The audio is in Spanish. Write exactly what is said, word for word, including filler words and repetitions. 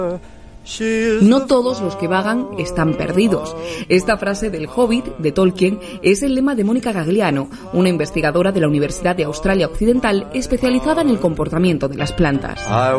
No todos los que vagan están perdidos. Esta frase del Hobbit, de Tolkien, es el lema de Mónica Gagliano, una investigadora de la Universidad de Australia Occidental especializada en el comportamiento de las plantas.